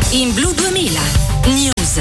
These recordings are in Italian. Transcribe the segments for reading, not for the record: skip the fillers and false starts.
in Blu 2000 News.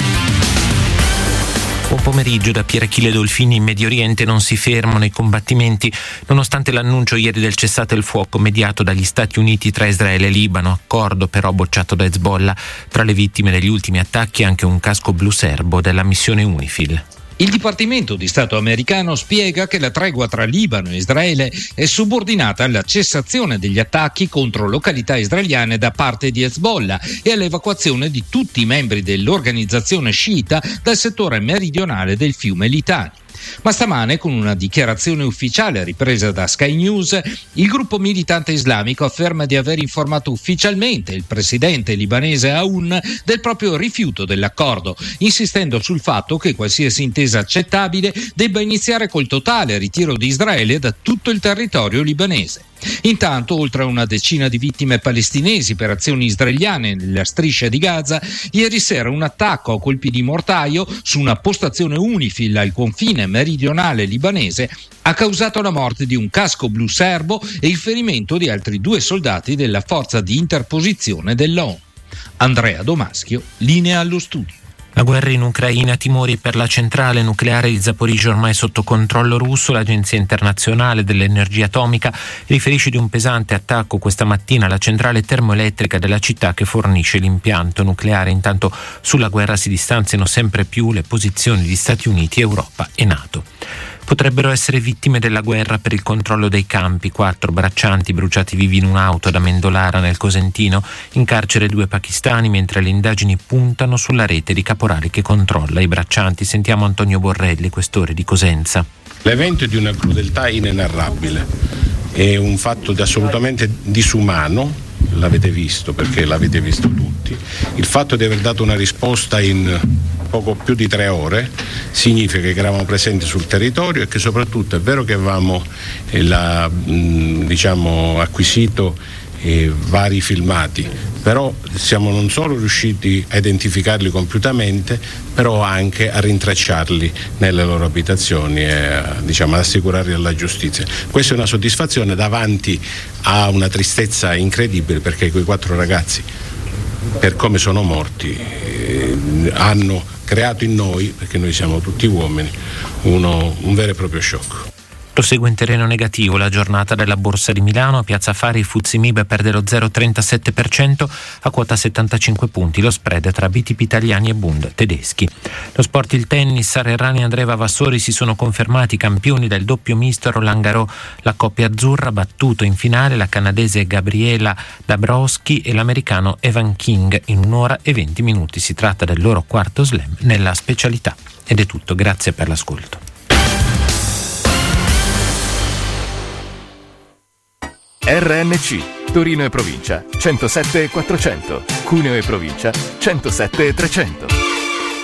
Buon pomeriggio da Pierachille Dolfini. In Medio Oriente non si fermano i combattimenti nonostante l'annuncio ieri del cessate il fuoco mediato dagli Stati Uniti tra Israele e Libano, accordo però bocciato da Hezbollah. Tra le vittime degli ultimi attacchi anche un casco blu serbo della missione UNIFIL. Il Dipartimento di Stato americano spiega che la tregua tra Libano e Israele è subordinata alla cessazione degli attacchi contro località israeliane da parte di Hezbollah e all'evacuazione di tutti i membri dell'organizzazione sciita dal settore meridionale del fiume Litani. Ma stamane, con una dichiarazione ufficiale ripresa da Sky News, il gruppo militante islamico afferma di aver informato ufficialmente il presidente libanese Aoun del proprio rifiuto dell'accordo, insistendo sul fatto che qualsiasi intesa accettabile debba iniziare col totale ritiro di Israele da tutto il territorio libanese. Intanto, oltre a una decina di vittime palestinesi per azioni israeliane nella striscia di Gaza, ieri sera un attacco a colpi di mortaio su una postazione UNIFIL al confine meridionale libanese ha causato la morte di un casco blu serbo e il ferimento di altri 2 soldati della forza di interposizione dell'ONU. Andrea Domaschio, linea allo studio. La guerra in Ucraina, timori per la centrale nucleare di Zaporizhzhia ormai sotto controllo russo. L'Agenzia internazionale dell'energia atomica riferisce di un pesante attacco questa mattina alla centrale termoelettrica della città che fornisce l'impianto nucleare. Intanto sulla guerra si distanziano sempre più le posizioni di Stati Uniti, Europa e NATO. Potrebbero essere vittime della guerra per il controllo dei campi 4 braccianti bruciati vivi in un'auto ad Amendolara nel Cosentino, in carcere 2 pakistani mentre le indagini puntano sulla rete di caporali che controlla i braccianti. Sentiamo Antonio Borrelli, questore di Cosenza. L'evento è di una crudeltà inenarrabile, è un fatto assolutamente disumano. L'avete visto perché l'avete visto tutti. Il fatto di aver dato una risposta in poco più di 3 ore significa che eravamo presenti sul territorio e che soprattutto è vero che avevamo acquisito vari filmati, però siamo non solo riusciti a identificarli compiutamente, però anche a rintracciarli nelle loro abitazioni e ad assicurarli alla giustizia. Questa è una soddisfazione davanti a una tristezza incredibile, perché quei 4 ragazzi, per come sono morti, hanno creato in noi, perché noi siamo tutti uomini, un vero e proprio shock. Prosegue in terreno negativo la giornata della Borsa di Milano. A Piazza Affari il FTSE MIB perde lo 0,37% a quota 75 punti. Lo spread tra BTP italiani e Bund tedeschi. Lo sport, il tennis. Sara Errani e Andrea Vavassori si sono confermati campioni del doppio misto Roland Garros. La coppia azzurra ha battuto in finale la canadese Gabriela Dabrowski e l'americano Evan King in 1 ora e 20 minuti. Si tratta del loro 4º slam nella specialità. Ed è tutto, grazie per l'ascolto. RNC, Torino e provincia, 107 400, Cuneo e provincia, 107 300.